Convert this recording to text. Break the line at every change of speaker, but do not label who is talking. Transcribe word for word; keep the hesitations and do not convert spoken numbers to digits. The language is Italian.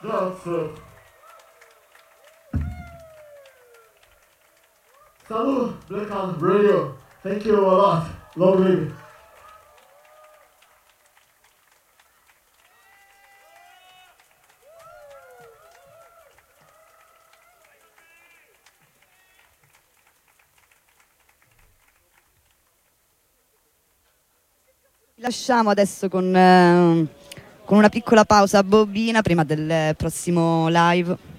Grazie. Salut, Black Hand Radio. Thank you a lot. Lovely.
Lasciamo adesso con, eh, con una piccola pausa bobina prima del prossimo live.